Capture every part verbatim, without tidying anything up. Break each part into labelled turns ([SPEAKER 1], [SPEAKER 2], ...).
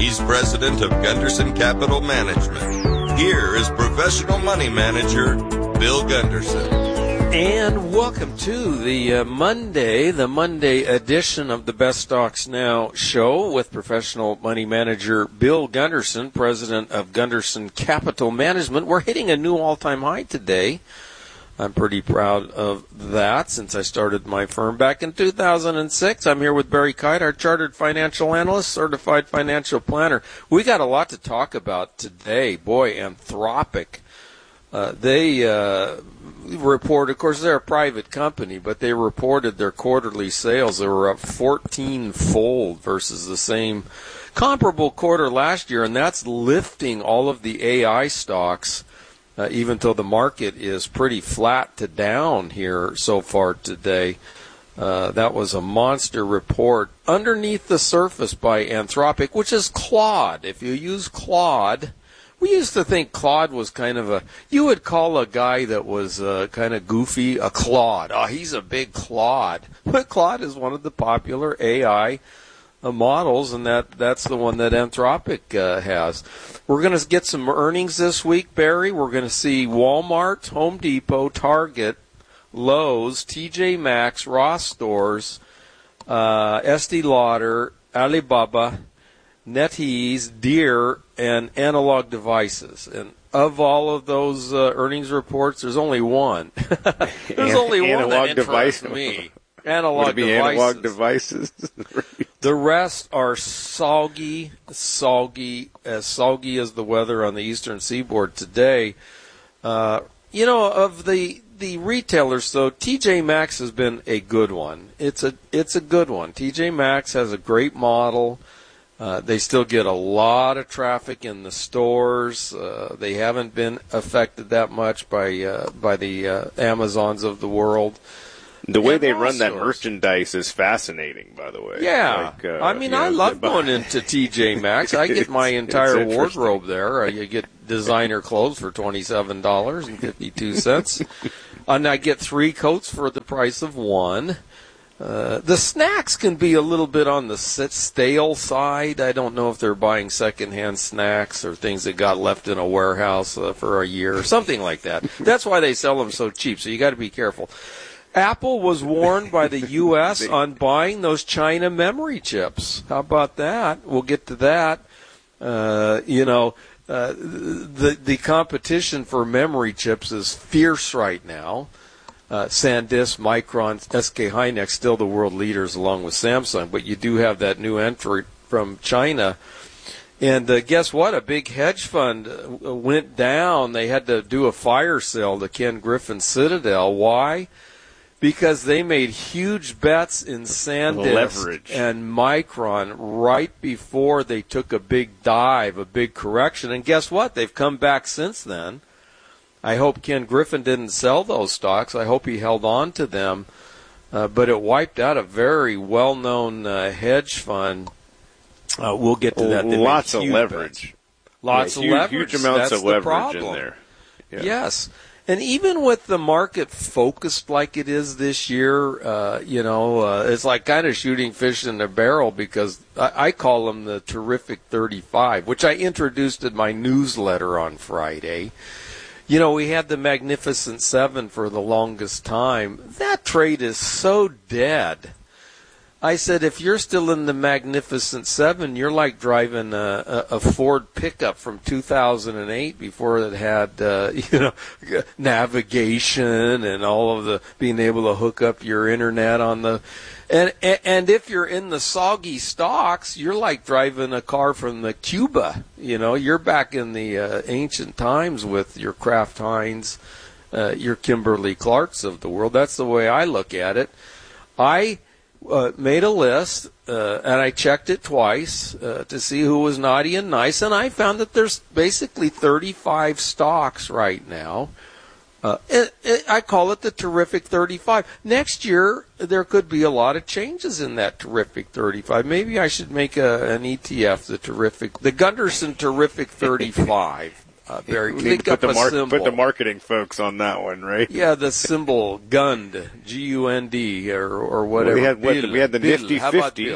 [SPEAKER 1] He's president of Gunderson Capital Management. Here is professional money manager, Bill Gunderson.
[SPEAKER 2] And welcome to the uh, Monday, the Monday edition of the Best Stocks Now show with professional money manager Bill Gunderson, president of Gunderson Capital Management. We're hitting a new all-time high today. I'm pretty proud of that since I started my firm back in two thousand six. I'm here with Barry Kite, our chartered financial analyst, certified financial planner. We got a lot to talk about today. Boy, Anthropic. Uh, they uh, report, of course, they're a private company, but they reported their quarterly sales. They were up fourteen-fold versus the same comparable quarter last year, and that's lifting all of the A I stocks. Uh, even though the market is pretty flat to down here so far today. Uh, that was a monster report underneath the surface by Anthropic, which is Claude. If you use Claude, we used to think Claude was kind of a, you would call a guy that was uh, kind of goofy a Claude. Oh, he's a big Claude. But Claude is one of the popular A I uh, models, and that, that's the one that Anthropic uh, has. We're going to get some earnings this week, Barry. We're going to see Walmart, Home Depot, Target, Lowe's, T J Maxx, Ross Stores, uh, Estee Lauder, Alibaba, NetEase, Deere, and Analog Devices. And of all of those uh, earnings reports, there's only one. there's
[SPEAKER 3] An-
[SPEAKER 2] only one that
[SPEAKER 3] device.
[SPEAKER 2] interests me. Analog
[SPEAKER 3] Would it be
[SPEAKER 2] devices.
[SPEAKER 3] analog devices.
[SPEAKER 2] The rest are soggy, soggy, as soggy as the weather on the eastern seaboard today. Uh, you know, of the the retailers, though, T J Maxx has been a good one. It's a it's a good one. T J Maxx has a great model. Uh, they still get a lot of traffic in the stores. Uh, they haven't been affected that much by uh, by the uh, Amazons of the world.
[SPEAKER 3] The way
[SPEAKER 2] and
[SPEAKER 3] they run that
[SPEAKER 2] stores.
[SPEAKER 3] merchandise is fascinating, by the way.
[SPEAKER 2] Yeah.
[SPEAKER 3] Like, uh,
[SPEAKER 2] I mean,
[SPEAKER 3] you know,
[SPEAKER 2] I love going into T J Maxx. I get my
[SPEAKER 3] It's-
[SPEAKER 2] entire
[SPEAKER 3] it's interesting.
[SPEAKER 2] wardrobe there. Uh, you get designer clothes for twenty-seven dollars and fifty-two cents. And I get three coats for the price of one. Uh, the snacks can be a little bit on the stale side. I don't know if they're buying secondhand snacks or things that got left in a warehouse uh, for a year or something like that. That's why they sell them so cheap, so you got to be careful. Apple was warned by the U S on buying those China memory chips. How about that? We'll get to that. Uh, you know, uh, the the competition for memory chips is fierce right now. Uh, SanDisk, Micron, S K Hynix, still the world leaders along with Samsung, but you do have that new entry from China. And uh, guess what? A big hedge fund uh, went down. They had to do a fire sale to Ken Griffin Citadel. Why? Because they made huge bets in SanDisk
[SPEAKER 3] Leverage.
[SPEAKER 2] and Micron right before they took a big dive, a big correction. And guess what? They've come back since then. I hope Ken Griffin didn't sell those stocks. I hope he held on to them. Uh, but it wiped out a very well-known uh, hedge fund. Uh, we'll get to that. They
[SPEAKER 3] Lots
[SPEAKER 2] made
[SPEAKER 3] of
[SPEAKER 2] huge
[SPEAKER 3] leverage.
[SPEAKER 2] bets. Lots
[SPEAKER 3] Yeah,
[SPEAKER 2] of
[SPEAKER 3] huge,
[SPEAKER 2] leverage.
[SPEAKER 3] Huge amounts
[SPEAKER 2] That's
[SPEAKER 3] of leverage
[SPEAKER 2] the problem.
[SPEAKER 3] in there. Yeah.
[SPEAKER 2] Yes. And even with the market focused like it is this year, uh, you know, uh, it's like kind of shooting fish in a barrel because I, I call them the terrific thirty-five, which I introduced in my newsletter on Friday. You know, we had the Magnificent Seven for the longest time. That trade is so dead. I said, if you're still in the Magnificent Seven, you're like driving a, a, a Ford pickup from two thousand eight before it had, uh, you know, navigation and all of the being able to hook up your internet on the. And and if you're in the soggy stocks, you're like driving a car from the Cuba. You know, you're back in the uh, ancient times with your Kraft Heinz, uh, your Kimberly Clarks of the world. That's the way I look at it. I. Uh, made a list, uh, and I checked it twice uh, to see who was naughty and nice, and I found that there's basically thirty-five stocks right now. Uh, it, it, I call it the terrific thirty-five. Next year, there could be a lot of changes in that terrific thirty-five. Maybe I should make a, an E T F, the terrific, the Gunderson Terrific thirty-five. Uh, Barry,
[SPEAKER 3] we need to put the, mar- put the marketing folks on that one, right?
[SPEAKER 2] Yeah, the symbol Gund, G U N D, or or whatever.
[SPEAKER 3] Well, we had what,
[SPEAKER 2] Bill,
[SPEAKER 3] we had the
[SPEAKER 2] Bill.
[SPEAKER 3] Nifty
[SPEAKER 2] How about
[SPEAKER 3] fifty.
[SPEAKER 2] Bill?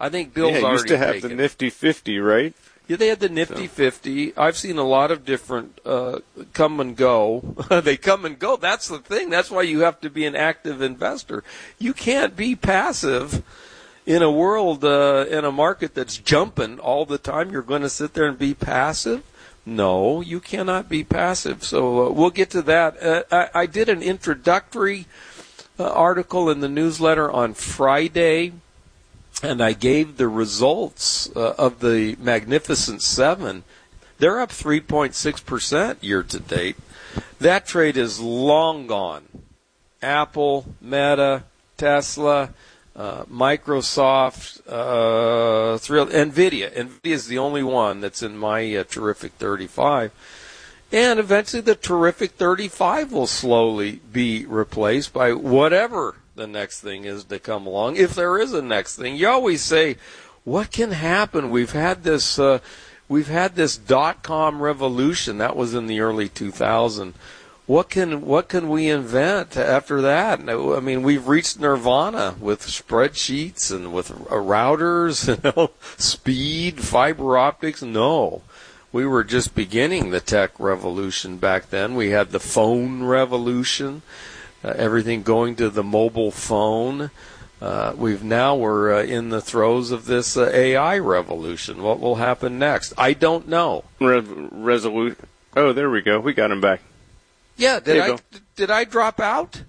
[SPEAKER 2] I think Bill's
[SPEAKER 3] yeah,
[SPEAKER 2] already
[SPEAKER 3] used to have
[SPEAKER 2] taken.
[SPEAKER 3] the Nifty fifty, right?
[SPEAKER 2] Yeah, they had the Nifty so. fifty. I've seen a lot of different uh, come and go. They come and go. That's the thing. That's why you have to be an active investor. You can't be passive in a world, uh, in a market that's jumping all the time. You're going to sit there and be passive? No, you cannot be passive. So uh, we'll get to that. Uh, I, I did an introductory uh, article in the newsletter on Friday, and I gave the results uh, of the Magnificent Seven. They're up three point six percent year to date. That trade is long gone. Apple, Meta, Tesla, uh, Microsoft, uh, Thrill, NVIDIA. NVIDIA is the only one that's in my uh, terrific thirty-five. And eventually the terrific thirty-five will slowly be replaced by whatever the next thing is to come along, if there is a next thing. You always say, what can happen? We've had this, uh, we've had this dot-com revolution. That was in the early two thousands. What can what can we invent after that? I mean, we've reached nirvana with spreadsheets and with routers, you know, speed, fiber optics. No. We were just beginning the tech revolution back then. We had the phone revolution. Uh, everything going to the mobile phone. Uh, we've now we're uh, in the throes of this uh, A I revolution. What will happen next? I don't know.
[SPEAKER 3] Re- resolute. Oh, there we go. We got him back.
[SPEAKER 2] Yeah. Did I go. did I drop out?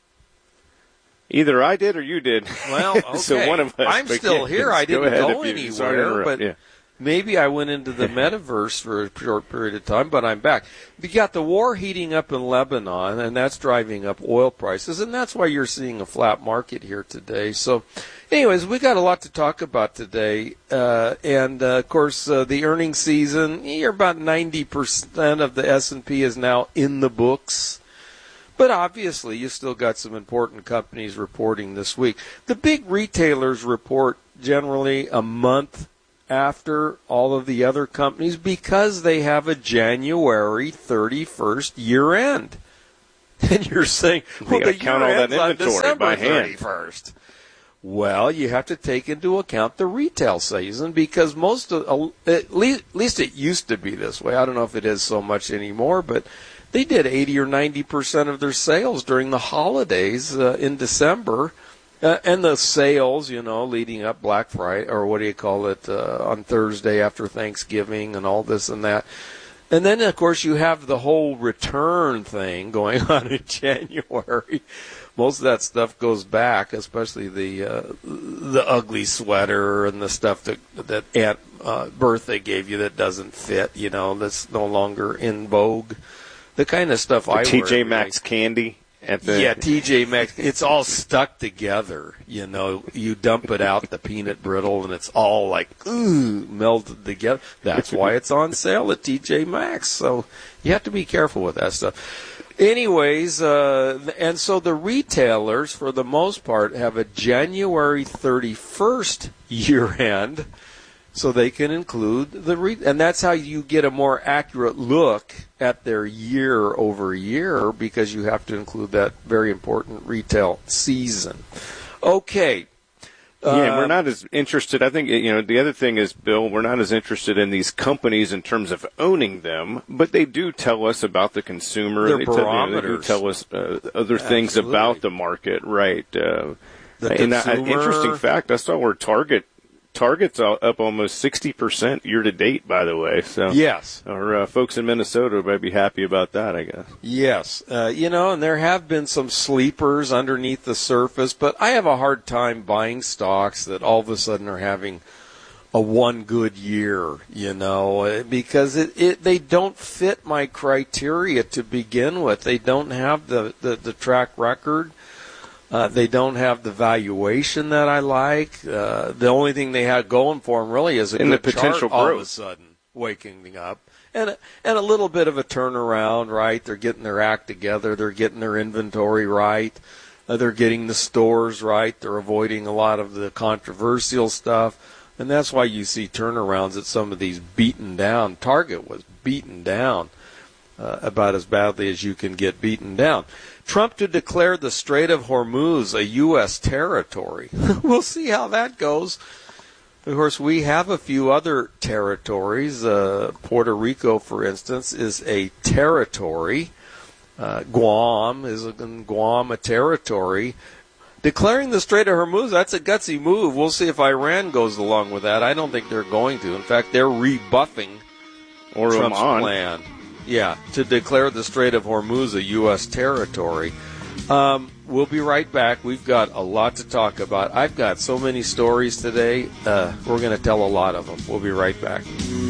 [SPEAKER 3] Either I did or you did.
[SPEAKER 2] Well, okay.
[SPEAKER 3] So one of us.
[SPEAKER 2] I'm still
[SPEAKER 3] yeah,
[SPEAKER 2] here. I didn't go, go anywhere, but.
[SPEAKER 3] Yeah.
[SPEAKER 2] Maybe I went into the metaverse for a short period of time, but I'm back. We got the war heating up in Lebanon, and that's driving up oil prices, and that's why you're seeing a flat market here today. So, anyways, we got a lot to talk about today, uh, and uh, of course, uh, the earnings season. You're about ninety percent of the S and P is now in the books. But obviously, you still got some important companies reporting this week. The big retailers report generally a month after all of the other companies because they have a January thirty-first year end. And you're saying, well, the
[SPEAKER 3] count all that inventory by hand.
[SPEAKER 2] thirty-first. Well, you have to take into account the retail season because most of, at least, at least it used to be this way. I don't know if it is so much anymore, but they did eighty or ninety percent of their sales during the holidays uh, in December. Uh, and the sales, you know, leading up Black Friday, or what do you call it, uh, on Thursday after Thanksgiving and all this and that. And then, of course, you have the whole return thing going on in January. Most of that stuff goes back, especially the uh, the ugly sweater and the stuff that that Aunt uh, Bertha gave you that doesn't fit, you know, that's no longer in vogue. The kind of stuff
[SPEAKER 3] the
[SPEAKER 2] I wear.
[SPEAKER 3] T J Maxx candy. At the
[SPEAKER 2] yeah, T J Maxx. It's all stuck together. You know, you dump it out, the peanut brittle, and it's all like, ooh, melted together. That's why it's on sale at T J Maxx. So you have to be careful with that stuff. Anyways, uh, and so the retailers, for the most part, have a January thirty-first year end, so they can include the re- and that's how you get a more accurate look at their year over year because you have to include that very important retail season. Okay.
[SPEAKER 3] Yeah,
[SPEAKER 2] uh,
[SPEAKER 3] we're not as interested. I think, you know, the other thing is, Bill, we're not as interested in these companies in terms of owning them, but they do tell us about the consumer.
[SPEAKER 2] They're
[SPEAKER 3] they, tell, you know, they do
[SPEAKER 2] barometers.
[SPEAKER 3] tell us uh, other things
[SPEAKER 2] Absolutely.
[SPEAKER 3] about the market, right? Uh,
[SPEAKER 2] The
[SPEAKER 3] and an
[SPEAKER 2] consumer-
[SPEAKER 3] interesting fact, I saw where Target Target's up almost sixty percent year to date, by the way. So
[SPEAKER 2] Yes.
[SPEAKER 3] our uh, folks in Minnesota might be happy about that, I guess.
[SPEAKER 2] Yes. Uh, you know, and there have been some sleepers underneath the surface, but I have a hard time buying stocks that all of a sudden are having a one good year, you know, because it, it they don't fit my criteria to begin with. They don't have the, the, the track record. Uh, they don't have the valuation that I like. Uh, the only thing they had going for them really is a
[SPEAKER 3] and
[SPEAKER 2] good
[SPEAKER 3] the potential
[SPEAKER 2] chart all
[SPEAKER 3] growth.
[SPEAKER 2] of a sudden waking up. And, and a little bit of a turnaround, right? They're getting their act together. They're getting their inventory right. Uh, they're getting the stores right. They're avoiding a lot of the controversial stuff. And that's why you see turnarounds at some of these beaten down. Target was beaten down uh, about as badly as you can get beaten down. Trump to declare the Strait of Hormuz a U S territory. We'll see how that goes. Of course, we have a few other territories. Uh, Puerto Rico, for instance, is a territory. Uh, Guam is a, Guam a territory. Declaring the Strait of Hormuz, that's a gutsy move. We'll see if Iran goes along with that. I don't think they're going to. In fact, they're rebuffing
[SPEAKER 3] or
[SPEAKER 2] Trump's
[SPEAKER 3] Oman.
[SPEAKER 2] plan. Yeah, to declare the Strait of Hormuz a U S territory. Um, we'll be right back. We've got a lot to talk about. I've got so many stories today. Uh, we're going to tell a lot of them. We'll be right back.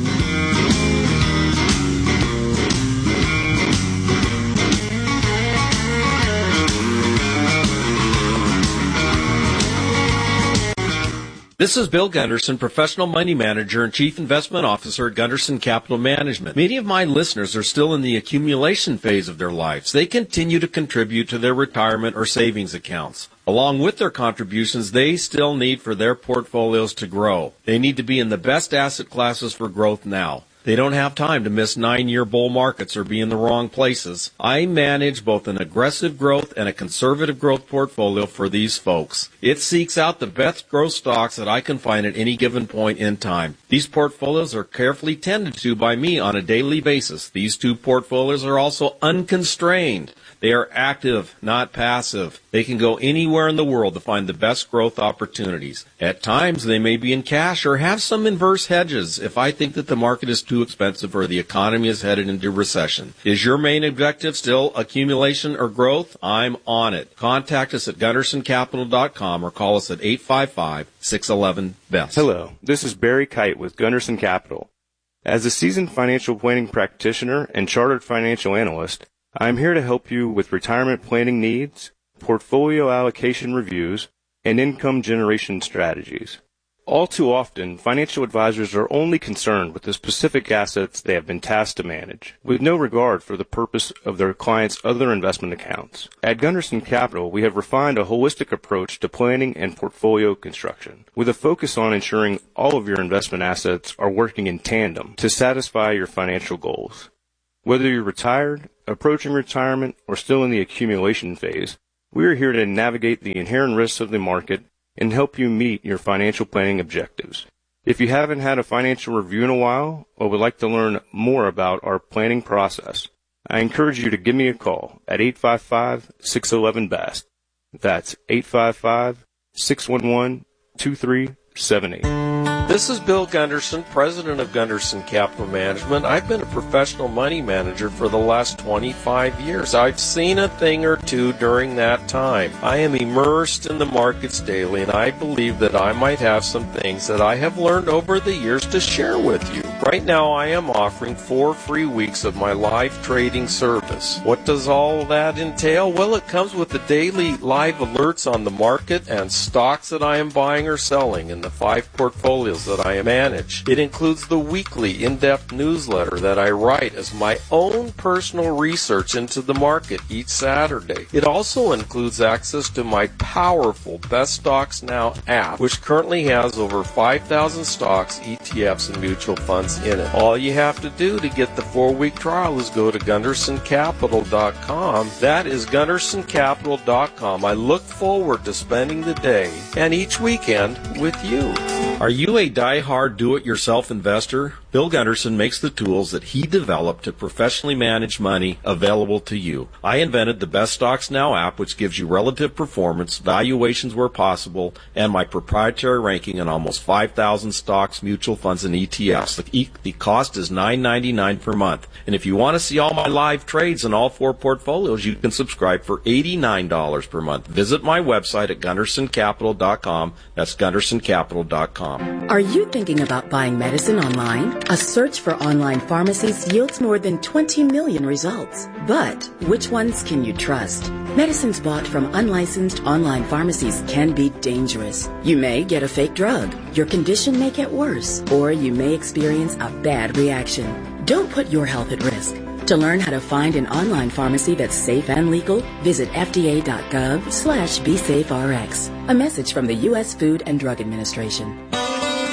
[SPEAKER 4] This is Bill Gunderson, Professional Money Manager and Chief Investment Officer at Gunderson Capital Management. Many of my listeners are still in the accumulation phase of their lives. They continue to contribute to their retirement or savings accounts. Along with their contributions, they still need for their portfolios to grow. They need to be in the best asset classes for growth now. They don't have time to miss nine-year bull markets or be in the wrong places. I manage both an aggressive growth and a conservative growth portfolio for these folks. It seeks out the best growth stocks that I can find at any given point in time. These portfolios are carefully tended to by me on a daily basis. These two portfolios are also unconstrained. They are active, not passive. They can go anywhere in the world to find the best growth opportunities. At times, they may be in cash or have some inverse hedges if I think that the market is too expensive or the economy is headed into recession. Is your main objective still accumulation or growth? I'm on it. Contact us at gunderson capital dot com or call us at eight five five, six one one, B E S T.
[SPEAKER 3] Hello, this is Barry Kite with Gunderson Capital. As a seasoned financial planning practitioner and chartered financial analyst, I am here to help you with retirement planning needs, portfolio allocation reviews, and income generation strategies. All too often, financial advisors are only concerned with the specific assets they have been tasked to manage, with no regard for the purpose of their clients' other investment accounts. At Gunderson Capital, we have refined a holistic approach to planning and portfolio construction, with a focus on ensuring all of your investment assets are working in tandem to satisfy your financial goals. Whether you're retired, approaching retirement, or still in the accumulation phase, we are here to navigate the inherent risks of the market and help you meet your financial planning objectives. If you haven't had a financial review in a while or would like to learn more about our planning process, I encourage you to give me a call at eight five five, six one one, B E S T. That's eight five five, six one one, two three seven eight.
[SPEAKER 2] This is Bill Gunderson, president of Gunderson Capital Management. I've been a professional money manager for the last twenty-five years. I've seen a thing or two during that time. I am immersed in the markets daily, and I believe that I might have some things that I have learned over the years to share with you. Right now, I am offering four free weeks of my live trading service. What does all that entail? Well, it comes with the daily live alerts on the market and stocks that I am buying or selling in the five portfolios that I manage. It includes the weekly in-depth newsletter that I write as my own personal research into the market each Saturday. It also includes access to my powerful Best Stocks Now app, which currently has over five thousand stocks, E T Fs, and mutual funds in it. All you have to do to get the four-week trial is go to gunderson capital dot com. That is gunderson capital dot com. I look forward to spending the day and each weekend with you.
[SPEAKER 4] Are you a die-hard do-it-yourself investor? Bill Gunderson makes the tools that he developed to professionally manage money available to you. I invented the Best Stocks Now app, which gives you relative performance, valuations where possible, and my proprietary ranking in almost five thousand stocks, mutual funds, and E T Fs. The, e- the cost is nine ninety-nine per month. And if you want to see all my live trades in all four portfolios, you can subscribe for eighty-nine dollars per month. Visit my website at gunderson capital dot com. That's gunderson capital dot com.
[SPEAKER 5] Are you thinking about buying medicine online? A search for online pharmacies yields more than twenty million results. But which ones can you trust? Medicines bought from unlicensed online pharmacies can be dangerous. You may get a fake drug, your condition may get worse, or you may experience a bad reaction. Don't put your health at risk. To learn how to find an online pharmacy that's safe and legal, visit F D A dot gov slash be safe R X. A message from the U S Food and Drug Administration.